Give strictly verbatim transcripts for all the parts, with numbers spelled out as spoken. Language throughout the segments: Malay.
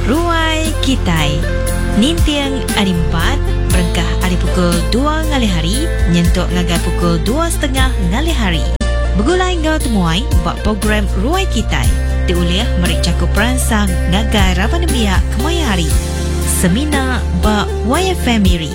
Ruai Kitai. Nintiang hari empat, berengkah hari pukul dua ngali hari, nyentuk ngagai pukul dua setengah ngali hari. Begulai ngau temuai buat program Ruai Kitai. Diuliah merik cakup peransang ngagai raban biak kemaya hari. Semina ba Y F M Miri.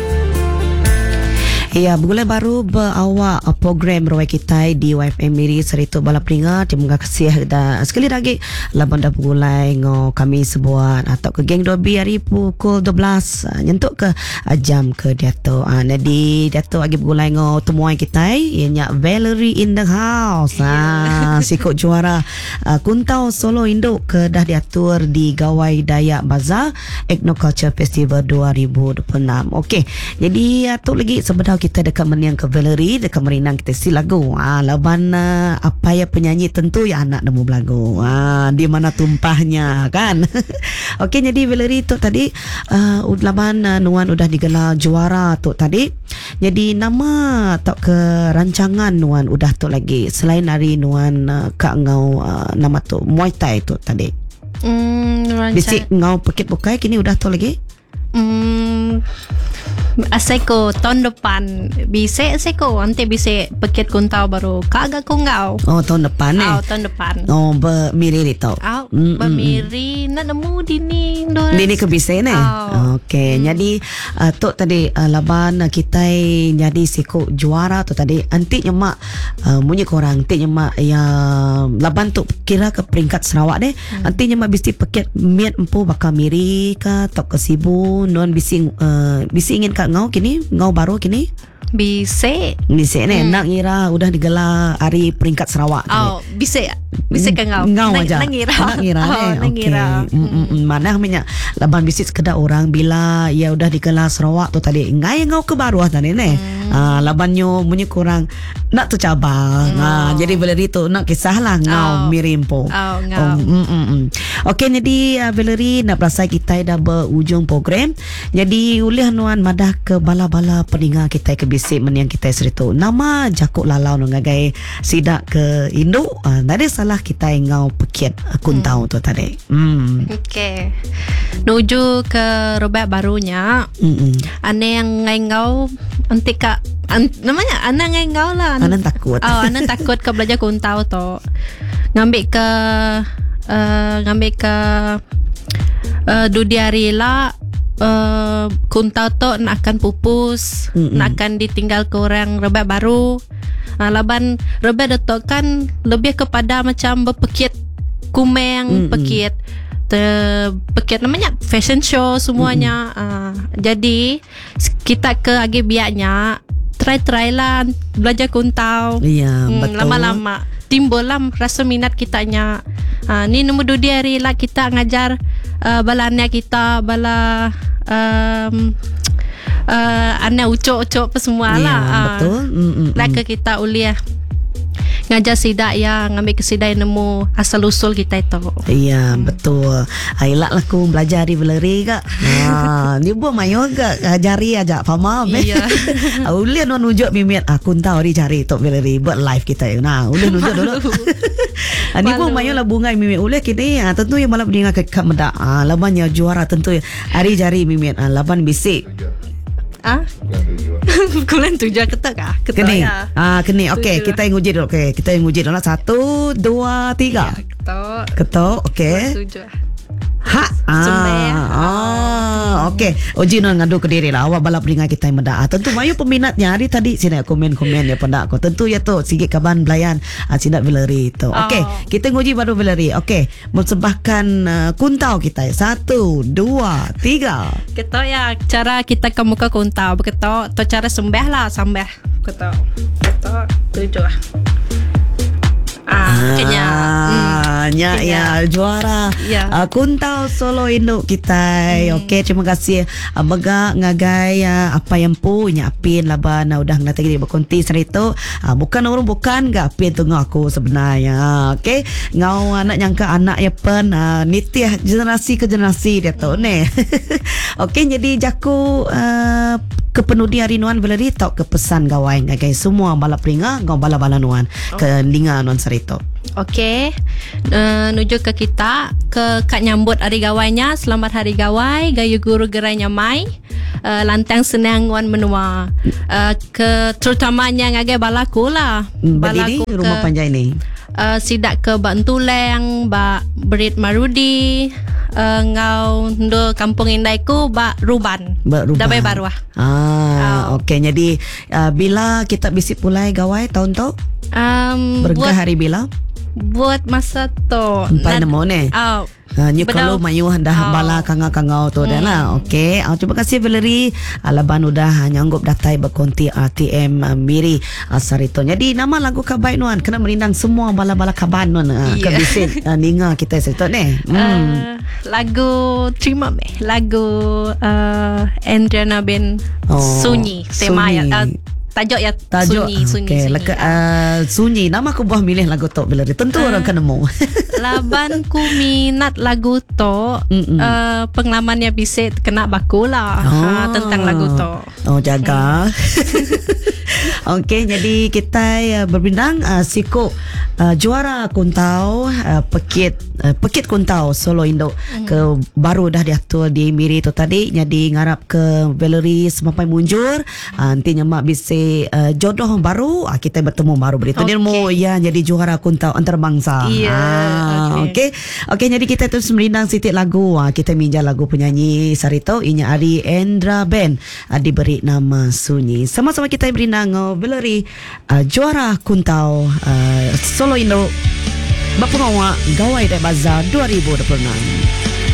Ya, bergulai baru berawak program Ruai Kitai di Y F M Miri Seritu Bala Peringa. Terima kasih dan sekali lagi laban dah bergulai ngo kami sebuat atau ke geng Dobi hari pukul dua belas nyentuk ke jam ke Dato'. Ah, jadi Dato' lagi bergulai ngo temuai Kitai ianya Valerie in the house. Ah, sikut juara uh, Kuntau Solo Induk ke dah diatur di Gawai Dayak Bazaar Ethnoculture Festival dua ribu dua puluh enam. Okey. Jadi atuk lagi sebenarnya kita dekat meniang ke Valerie, dekat merinang kita si lagu. Ah, laban uh, apa ya penyanyi tentu ya anak nemu lagu. Ah, di mana tumpahnya kan. Okey, jadi Valerie tu tadi uh, laban uh, Nuan udah digelar juara tu tadi. Jadi nama tak ke rancangan Nuan udah tu lagi. Selain hari Nuan uh, kak ngau uh, nama tu Muay Thai tu tadi. Hmm, rancang. Bisik ngau pekit bukai kini udah tu lagi. Hmm, Aseko tahun depan bisa Aseko nanti bisa paket kuntau baru kagak kongau. Oh, tahun depan eh. Oh, tahun depan. Oh, bermiri itu. Oh, mm, bermiri nak nemu dini Doris. Dini ke bisa ni. Oh. Okey, hmm. jadi uh, tu tadi uh, laban uh, kita jadi siku juara tu tadi. Anti nyemak uh, munyi korang anti nyemak ya laban tu kira ke peringkat Sarawak deh. Hmm. Anti nyemak bisti paket miat empu bakal miri ka tok ke Sibu non bising uh, bising ingin kat ngau kini ngau baru kini bisa bisa ni hmm. nak ngira udah digelar hari peringkat Sarawak. Oh, bisa bisa ke ngau ngau aja nak ngira nak ngira oh, eh nak ngira okay. mm, mm, mm. Mana minyak laban bisik sekedar orang bila ya udah digelar Sarawak tu tadi ngai ngau ke baru tadi ni hmm. ah, labannya munyi kurang nak tu cabar hmm. ah, jadi Valerie tu nak kisahlah ngau oh. mirimpo oh, ngau oh, mm, mm, mm. Okey, jadi uh, Valerie nak berasa kita dah berujung program. Jadi ulih nuan madah ke bala-bala peninga kita ke bisik meniang kita seritu. Nama Jakuk Lalau ngagai sidak ke Induk. Uh, tadi salah kita ngau pekiat uh, kuntau hmm. tu tadi. Hmm. Okey. Nuju ke Robert barunya. Hmm. Ane yang ngau anti ka an, namanya Ana ngau lah. Ana takut. Oh, Ana takut ke belajar kuntau tu. Ngambil ke Uh, ngambil ke uh, Dudiari lah uh, kuntau tu nak akan pupus, mm-hmm. nak akan ditinggal ke orang Robert baru. uh, Laban Robert tu kan lebih kepada macam berpekit kumeng, mm-hmm. pekit Te, pekit namanya fashion show semuanya. mm-hmm. uh, Jadi kita ke agi biaknya try-try lah belajar kuntau. Ya, hmm, betul. Lama-lama timbul lah rasa minat kitanya. Ha, ni nombor dua hari lah kita ngajar uh, balanya kita bala um, uh, anak ucok-ucok apa semua ya, lah. Betul. Uh, lah ke kita uliah ngajar sidak ya, ngambil ke sidak yang nemu asal usul kita itu. Iya, hmm. betul. Ayolah lah aku belajar di Valerie kak. Ha, ni buat mayo kak ajari aja, faham? Iya. Ulian non nunjuk mimit aku tahu di cari tok Valerie buat live kita. Nah, ulian nunjuk dulu. Ni buat mayo lah bunga mimit ulian kini. Tentu yang malam dengan kat medak. Ah, labannya juara tentu hari jari mimit. Ah, laban bisik. Ah, bulan tujuh ketak ah, ketak keni. ya. Ah, keni. Okey, kita yang uji dulu. Okey, kita yang uji dulu. Satu, dua, tiga. Ya, ketok. Ketok. Okey. Tujuh. Ha. Ah. ah. Okey. Uji non ngadu ke diri lah. Awak balap dengan kita yang medak. Ah, tentu mayu peminatnya hari tadi sini komen-komen ya pendak ko. Tentu ya tu sikit kaban belayan ah, sidak Valerie tu. Okey, oh. kita nguji baru Valerie. Okey, mensebahkan uh, kuntau kita. Satu, dua, tiga. Ketok ya cara kita ke muka kuntau. Ketok tu cara sembah lah sembah. Ketok. Ketok tujuh. Ah, kenya. Ah, hmm, nya ya juara. Ya. Uh, Kuntau Solo Induk kita. Hmm. Okey, terima kasih. Uh, Bega ngagai uh, apa yang pu nyapin laban uh, udah ngata gini berkonti seritu. Uh, bukan orang bukan gak apin tu aku sebenarnya. Okey, ngau anak nyangka anak ya pen uh, nitiah generasi ke generasi dia tu ne. Okey, jadi jaku uh, kepenudi hari nuan Valerie tok ke pesan gawai ngagai semua balap ringa ngau bala-bala nuan ke linga nuan serito. Okey. Uh, nuju ke kita ke kat nyambut hari gawainya. Selamat hari gawai, gayu guru gerainya mai. Uh, lantang senang wan menua. Uh, ke terutamanya ngagai balaku lah. Balaku ke rumah panjang ni. Uh, sidak ke Bak Ntuleng, Bak Berit Marudi, uh, ngau ndo kampung indaiku Bak Ruban. Bak Ruban. Dabai Baruah. Ah, oh. Okey. Jadi uh, bila kita bisik pulai gawai tahun tu? Um, Bergah hari bila? Buat masa tu. Empat nemo ni. Oh. Ha, nyu kalau mayu hendah Oh. bala kangau-kangau tu dah lah. Okey. Uh, terima kasih Valerie. Alaban udah nyanggup datai berkonti R T M uh, Miri Asarito. Jadi nama lagu kabai nuan kena merindang semua bala-bala kaban nuan. Uh, Yeah. Kebisit uh, ninga kita serito ni. Hmm. Uh, lagu terima meh. Lagu uh, Andriana bin Oh, Sunyi. Tema Sunyi. ya. Uh, tajuk ya Tajuk Sunyi. Sunyi. okay. Sunyi. Laka, uh, Sunyi. Nama aku buah milih lagu tu Valerie. Tentu Uh. orang kena mau. Laban ku minat lagu to uh, pengalamannya bisa kena baku lah Oh. ha, tentang lagu to. Oh, jaga. Okey, jadi kita uh, berbindang uh, siku uh, juara Kuntau uh, Pekit uh, Pekit Kuntau Solo Indo mm. ke baru dah diatur di Miri tu tadi. Jadi ngarap ke Valerie semampai munjur. Uh, nantinya mak bisa uh, jodoh baru uh, kita bertemu baru berita okay. Dia mau ya jadi juara Kuntau antarabangsa. Ya. Ah, Okey. Okey, jadi kita terus merindang sitik lagu. Uh, kita minjal lagu penyanyi Sarito Inya Ari Endra Band uh, diberi nama Sunyi. Sama-sama kita berindang uh, Valerie uh, juara Kuntau uh, Solo Indo Bapungawa Gawai Dai Bazar dua ribu dua puluh enam.